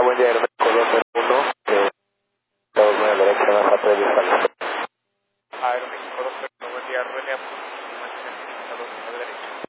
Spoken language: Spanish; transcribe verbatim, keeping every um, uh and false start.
buen día, Aeroméxico dos cero uno, eh, dos nueve derecha, más a tres diez. Aeroméxico dos cero uno, buen día, René, dos nueve derecha.